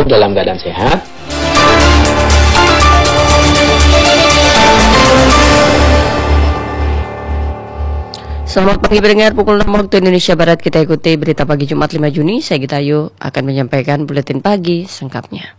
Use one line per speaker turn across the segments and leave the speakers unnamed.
selalu dalam keadaan sehat.
Selamat pagi pendengar, pukul 6 waktu Indonesia Barat kita ikuti berita pagi Jumat 5 Juni. Saya Gita Ayu akan menyampaikan buletin pagi sengkapnya.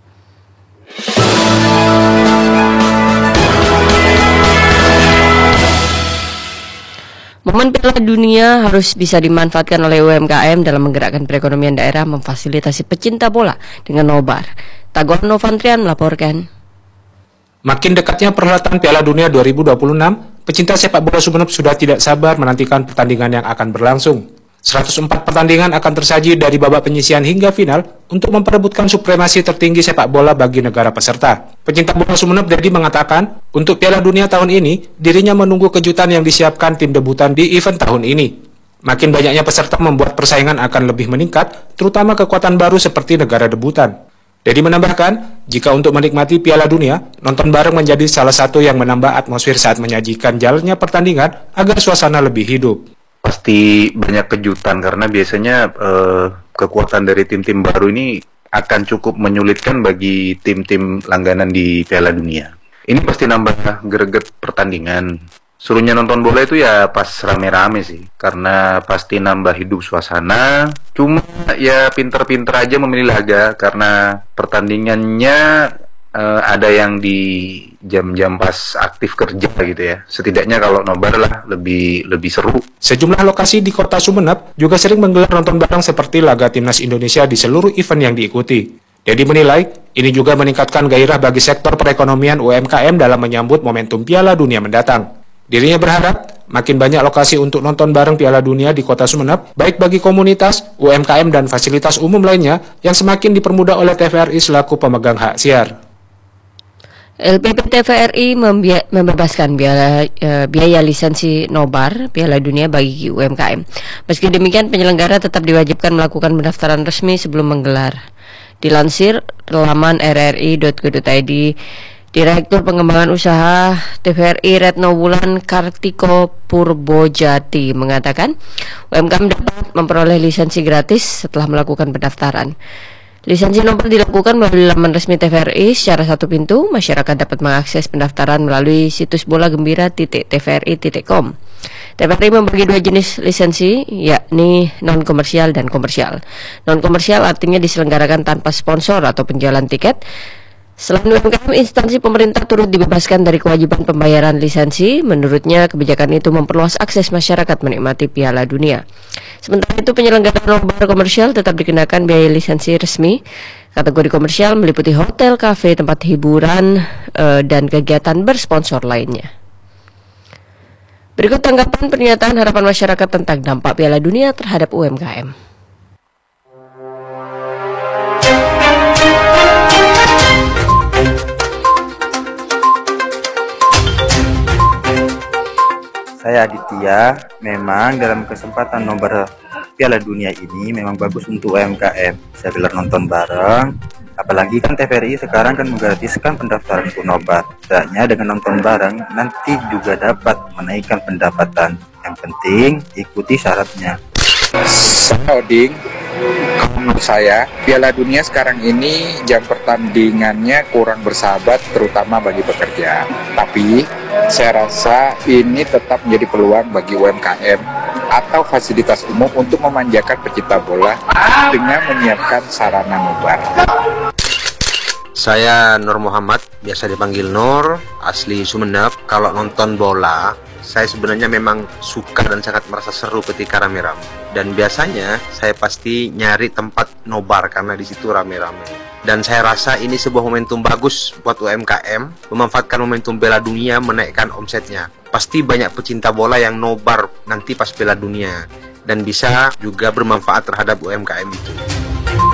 Momen Piala Dunia harus bisa dimanfaatkan oleh UMKM dalam menggerakkan perekonomian daerah, memfasilitasi pecinta bola dengan nobar. Tagor Novantrian melaporkan.
Makin dekatnya perhelatan Piala Dunia 2026, pecinta sepak bola Sumeneb sudah tidak sabar menantikan pertandingan yang akan berlangsung. 104 pertandingan akan tersaji dari babak penyisihan hingga final untuk memperebutkan supremasi tertinggi sepak bola bagi negara peserta. Pecinta bola Sumeneb Dedi mengatakan, untuk Piala Dunia tahun ini, dirinya menunggu kejutan yang disiapkan tim debutan di event tahun ini. Makin banyaknya peserta membuat persaingan akan lebih meningkat, terutama kekuatan baru seperti negara debutan. Dedi menambahkan, jika untuk menikmati Piala Dunia, nonton bareng menjadi salah satu yang menambah atmosfer saat menyajikan jalannya pertandingan agar suasana lebih hidup.
Pasti banyak kejutan karena biasanya kekuatan dari tim-tim baru ini akan cukup menyulitkan bagi tim-tim langganan di Piala Dunia. Ini pasti nambah greget pertandingan. Suruhnya nonton bola itu ya pas rame-rame sih, karena pasti nambah hidup suasana. Cuma ya pinter-pinter aja memilih laga, karena pertandingannya ada yang di jam-jam pas aktif kerja gitu ya. Setidaknya kalau nobar lah lebih seru.
Sejumlah lokasi di kota Sumeneb juga sering menggelar nonton bareng seperti laga Timnas Indonesia di seluruh event yang diikuti. Dedi menilai, ini juga meningkatkan gairah bagi sektor perekonomian UMKM dalam menyambut momentum Piala Dunia mendatang. Dirinya berharap makin banyak lokasi untuk nonton bareng Piala Dunia di kota Sumeneb, baik bagi komunitas, UMKM, dan fasilitas umum lainnya yang semakin dipermudah oleh TVRI selaku pemegang hak siar.
LPP TVRI membebaskan biaya lisensi nobar Piala Dunia bagi UMKM. Meski demikian, penyelenggara tetap diwajibkan melakukan pendaftaran resmi sebelum menggelar. Dilansir laman rri.go.id, Direktur Pengembangan Usaha TVRI Retno Wulan Kartiko Purbojati mengatakan UMKM dapat memperoleh lisensi gratis setelah melakukan pendaftaran. Lisensi nobar dilakukan melalui laman resmi TVRI secara satu pintu. Masyarakat dapat mengakses pendaftaran melalui situs bola-gembira.tvri.com. TVRI membagi dua jenis lisensi, yakni non-komersial dan komersial. Non-komersial artinya diselenggarakan tanpa sponsor atau penjualan tiket. Selain UMKM, instansi pemerintah turut dibebaskan dari kewajiban pembayaran lisensi. Menurutnya, kebijakan itu memperluas akses masyarakat menikmati Piala Dunia. Sementara itu, penyelenggara nobar komersial tetap dikenakan biaya lisensi resmi. Kategori komersial meliputi hotel, kafe, tempat hiburan, dan kegiatan bersponsor lainnya. Berikut tanggapan pernyataan harapan masyarakat tentang dampak Piala Dunia terhadap UMKM.
Saya Aditya, memang dalam kesempatan nobar Piala Dunia ini memang bagus untuk UMKM. Saya gelar nonton bareng, apalagi kan TVRI sekarang kan menggratiskan pendaftaran untuk nobar. Setidaknya dengan nonton bareng nanti juga dapat menaikkan pendapatan. Yang penting ikuti syaratnya.
Oding, menurut saya Piala Dunia sekarang ini jam pertandingannya kurang bersahabat, terutama bagi pekerja. Tapi saya rasa ini tetap menjadi peluang bagi UMKM atau fasilitas umum untuk memanjakan pecinta bola dengan menyiapkan sarana nobar.
Saya Nur Muhammad, biasa dipanggil Nur, asli Sumeneb. Kalau nonton bola, saya sebenarnya memang suka dan sangat merasa seru ketika rame-rame. Dan biasanya saya pasti nyari tempat nobar karena di situ rame-rame. Dan saya rasa ini sebuah momentum bagus buat UMKM, memanfaatkan momentum Piala Dunia menaikkan omsetnya. Pasti banyak pecinta bola yang nobar nanti pas Piala Dunia dan bisa juga bermanfaat terhadap UMKM itu.